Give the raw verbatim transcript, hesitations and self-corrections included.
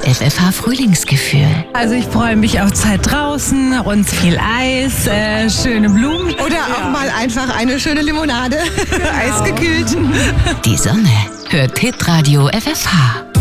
F F H Frühlingsgefühl. Also ich freue mich auf Zeit draußen und viel Eis, äh, schöne Blumen. Oder auch ja. mal einfach eine schöne Limonade, genau. Eisgekühlt. Die Sonne hört Hitradio F F H.